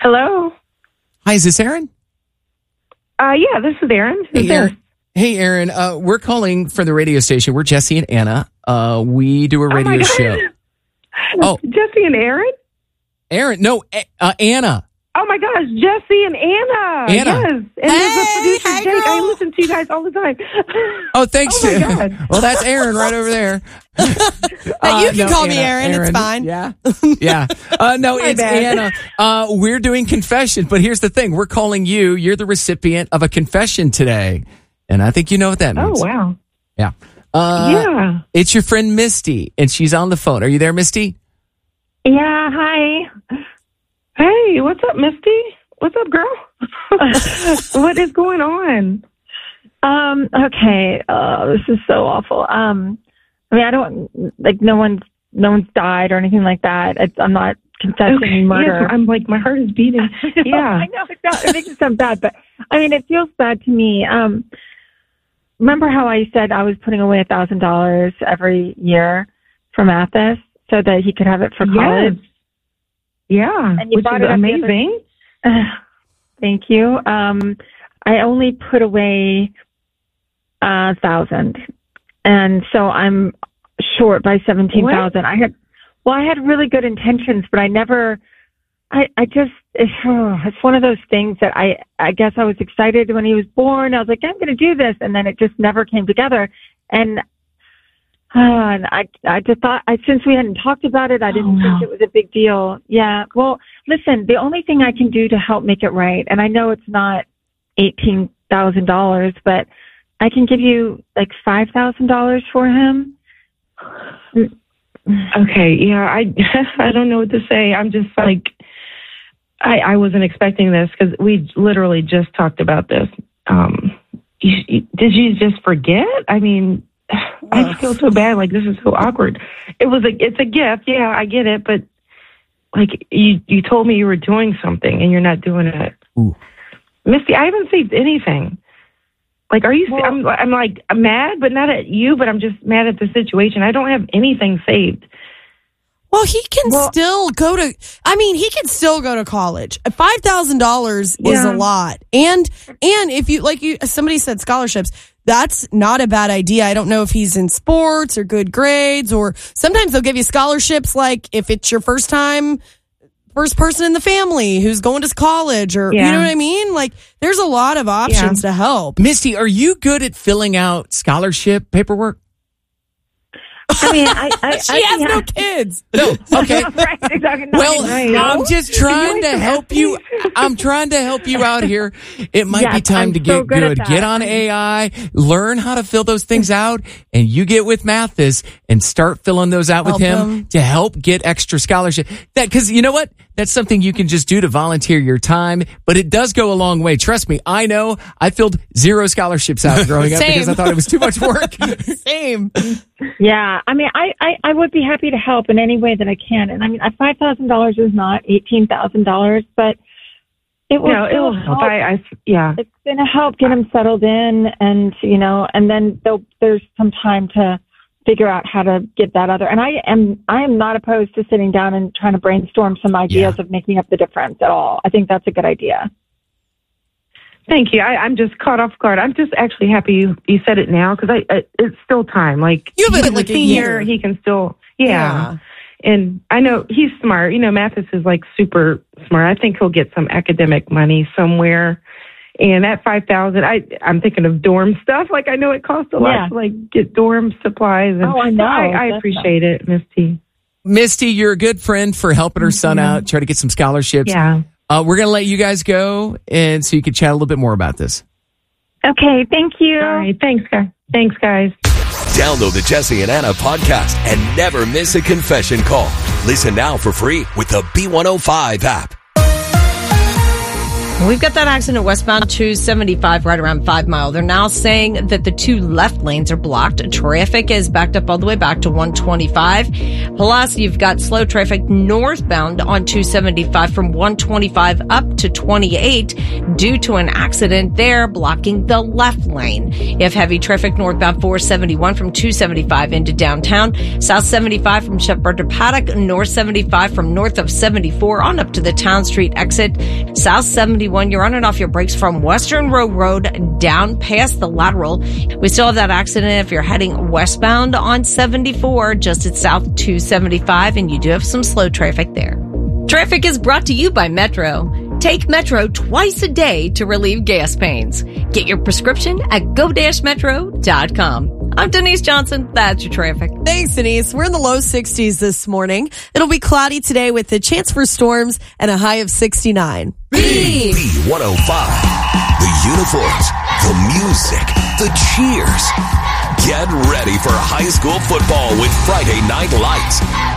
Hello. Hi, is this Aaron? Yeah, this is Aaron. Hey, Aaron. Hey, Aaron. We're calling from the radio station. We're Jesse and Anna. We do a radio show. Oh, Jesse and Aaron? Aaron, no, Anna. Oh my gosh, Jesse and Anna. Yes. And there's a producer, Jake. I listen to you guys all the time. Oh, thanks. Oh my God. Well, that's Aaron right over there. You can call me Aaron. It's fine. Yeah. Yeah. No, it's Anna. We're doing confession, but here's the thing. We're calling you. You're the recipient of a confession today. And I think you know what that means. Oh, wow. Yeah. Yeah. It's your friend Misty, and she's on the phone. Are you there, Misty? Yeah, hi. Hey, what's up, Misty? What's up, girl? What is going on? Okay. This is so awful. I mean, I don't, like, no one's died or anything like that. I'm not confessing murder. Yes, I'm like, my heart is beating. Yeah. I know, it makes it sound bad, but I mean, it feels bad to me. Remember how I said I was putting away $1,000 every year for Mathis so that he could have it for college? Yes. Yeah, and you which is amazing. Thank you. I only put away 1,000, and so I'm short by 17,000. I had really good intentions, but I never. It's one of those things that I guess I was excited when he was born. I was like, I'm going to do this, and then it just never came together. And I just thought, since we hadn't talked about it, I didn't think it was a big deal. Yeah. Well, listen, the only thing I can do to help make it right, and I know it's not $18,000, but I can give you like $5,000 for him. Okay. Yeah. I don't know what to say. I'm just like, I wasn't expecting this because we literally just talked about this. Did you just forget? I mean, I feel so bad. Like, this is so awkward. It's a gift. Yeah, I get it. But like, you told me you were doing something and you're not doing it. Ooh. Misty, I haven't saved anything. Like, are you, I'm like, I'm mad, but not at you, but I'm just mad at the situation. I don't have anything saved. Well, he can still go to college. $5,000 is a lot. And if you, somebody said scholarships, that's not a bad idea. I don't know if he's in sports or good grades, or sometimes they'll give you scholarships like if it's your first person in the family who's going to college, or you know what I mean? Like, there's a lot of options to help. Misty, are you good at filling out scholarship paperwork? I mean, she has no kids. No, okay. Right, exactly. Well, I'm just trying to help you. I'm trying to help you out here. It might be time to get good. Get on AI, learn how to fill those things out, and you get with Mathis and start filling those out with him to help get extra scholarship. Because you know what? That's something you can just do to volunteer your time, but it does go a long way. Trust me, I know. I filled 0 scholarships out growing up because I thought it was too much work. Same. Yeah, I mean, I would be happy to help in any way that I can. And I mean, $5,000 is not $18,000, but it will help. It's going to help get him settled in, and and then there's some time to figure out how to get that other. And I am not opposed to sitting down and trying to brainstorm some ideas of making up the difference at all. I think that's a good idea. Thank you. I'm just caught off guard. I'm just actually happy you said it now, because it's still time. Like, you have it like a year. He can still, And I know he's smart. Mathis is like super smart. I think he'll get some academic money somewhere. And that $5,000, I'm thinking of dorm stuff. Like, I know it costs a lot to like get dorm supplies. And I know. I appreciate it, Misty. Misty, you're a good friend for helping her son out, try to get some scholarships. Yeah. We're going to let you guys go, and so you can chat a little bit more about this. Okay, thank you. All right, thanks, guys. Download the Jesse and Anna podcast and never miss a confession call. Listen now for free with the B105 app. We've got that accident westbound 275 right around 5 Mile. They're now saying that the 2 left lanes are blocked. Traffic is backed up all the way back to 125. Plus, you've got slow traffic northbound on 275 from 125 up to 28 due to an accident there blocking the left lane. You have heavy traffic northbound 471 from 275 into downtown, south 75 from Shepherd to Paddock, north 75 from north of 74 on up to the Town Street exit, south 71. You're on and off your brakes from Western Road down past the lateral. We still have that accident if you're heading westbound on 74 just at south 275, and you do have some slow traffic there. Traffic is brought to you by Metro. Take Metro twice a day to relieve gas pains. Get your prescription at go-metro.com. I'm Denise Johnson. That's your traffic. Thanks, Denise. We're in the low 60s this morning. It'll be cloudy today with a chance for storms and a high of 69. B105. The uniforms, the music, the cheers. Get ready for high school football with Friday Night Lights.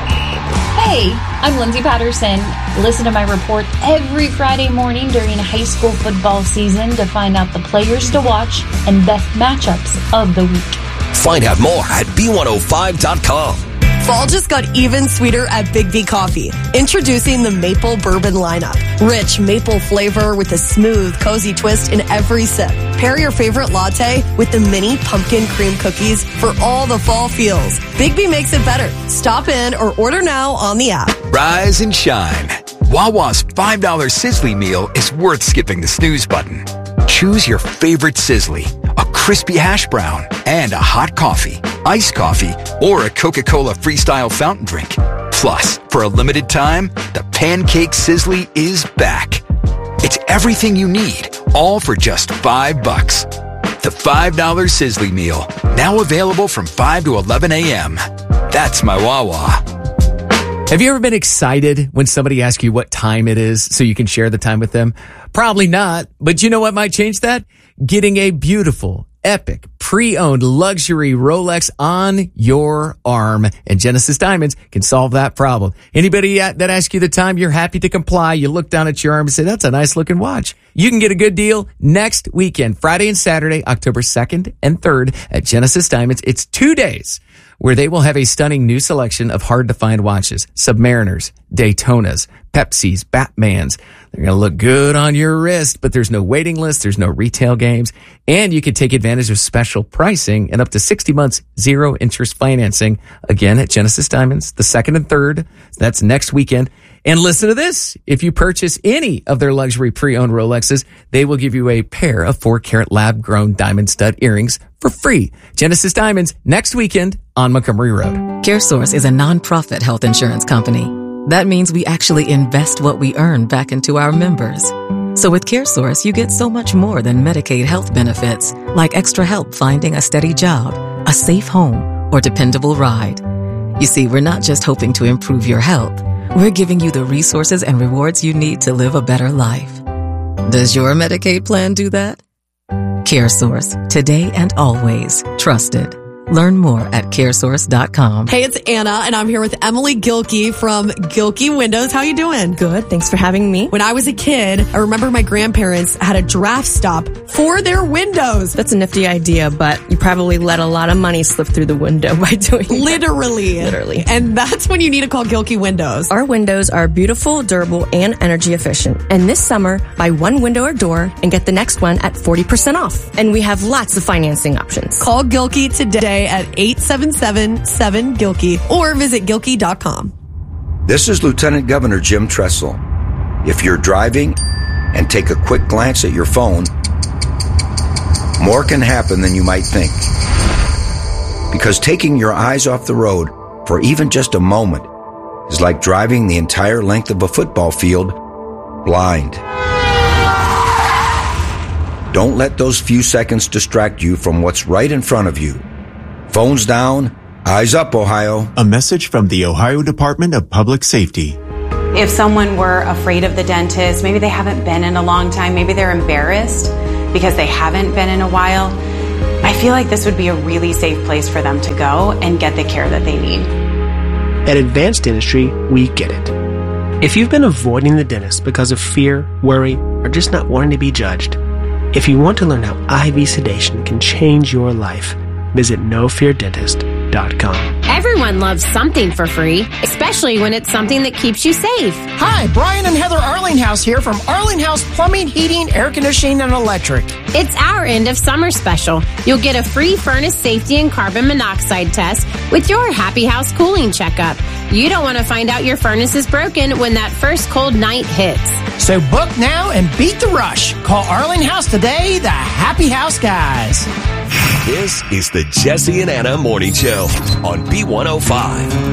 Hey, I'm Lindsay Patterson. Listen to my report every Friday morning during high school football season to find out the players to watch and best matchups of the week. Find out more at B105.com. Fall just got even sweeter at Big V Coffee. Introducing the Maple Bourbon lineup. Rich maple flavor with a smooth, cozy twist in every sip. Pair your favorite latte with the mini pumpkin cream cookies for all the fall feels. Big V makes it better. Stop in or order now on the app. Rise and shine. Wawa's $5 Sizzly meal is worth skipping the snooze button. Choose your favorite Sizzly, a crispy hash brown, and a hot coffee, iced coffee, or a Coca-Cola Freestyle fountain drink. Plus, for a limited time, the Pancake Sizzly is back. It's everything you need, all for just $5. The $5 Sizzly meal, now available from 5 to 11 a.m. That's my Wawa. Have you ever been excited when somebody asks you what time it is so you can share the time with them? Probably not, but you know what might change that? Getting a beautiful, epic, pre-owned luxury Rolex on your arm. And Genesis Diamonds can solve that problem. Anybody that asks you the time, you're happy to comply. You look down at your arm and say, that's a nice looking watch. You can get a good deal next weekend, Friday and Saturday, October 2nd and 3rd at Genesis Diamonds. It's 2 days where they will have a stunning new selection of hard-to-find watches, Submariners, Daytonas, Pepsis, Batmans. They're going to look good on your wrist, but there's no waiting list, there's no retail games, and you can take advantage of special pricing and up to 60 months zero-interest financing, again at Genesis Diamonds, the 2nd and 3rd. That's next weekend. And listen to this. If you purchase any of their luxury pre-owned Rolexes, they will give you a pair of 4-carat lab-grown diamond stud earrings for free. Genesis Diamonds next weekend on Montgomery Road. CareSource is a nonprofit health insurance company. That means we actually invest what we earn back into our members. So with CareSource, you get so much more than Medicaid health benefits, like extra help finding a steady job, a safe home, or dependable ride. You see, we're not just hoping to improve your health. We're giving you the resources and rewards you need to live a better life. Does your Medicaid plan do that? CareSource, today and always trusted. Learn more at caresource.com. Hey, it's Anna, and I'm here with Emily Gilkey from Gilkey Windows. How you doing? Good. Thanks for having me. When I was a kid, I remember my grandparents had a draft stop for their windows. That's a nifty idea, but you probably let a lot of money slip through the window by doing that. Literally. And that's when you need to call Gilkey Windows. Our windows are beautiful, durable, and energy efficient. And this summer, buy one window or door and get the next one at 40% off. And we have lots of financing options. Call Gilkey today at 877-7-GILKEY or visit Gilkey.com. This is Lieutenant Governor Jim Tressel. If you're driving and take a quick glance at your phone, more can happen than you might think. Because taking your eyes off the road for even just a moment is like driving the entire length of a football field blind. Don't let those few seconds distract you from what's right in front of you. Phones down, eyes up, Ohio. A message from the Ohio Department of Public Safety. If someone were afraid of the dentist, maybe they haven't been in a long time, maybe they're embarrassed because they haven't been in a while, I feel like this would be a really safe place for them to go and get the care that they need. At Advanced Dentistry, we get it. If you've been avoiding the dentist because of fear, worry, or just not wanting to be judged? If you want to learn how IV sedation can change your life, visit NoFearDentist.com. Everyone loves something for free, especially when it's something that keeps you safe. Hi, Brian and Heather Arlinghouse here from Arlinghouse Plumbing, Heating, Air Conditioning, and Electric. It's our end of summer special. You'll get a free furnace safety and carbon monoxide test with your Happy House cooling checkup. You don't want to find out your furnace is broken when that first cold night hits. So book now and beat the rush. Call Arlinghouse today, the Happy House guys. This is the Jesse and Anna Morning Show on B105.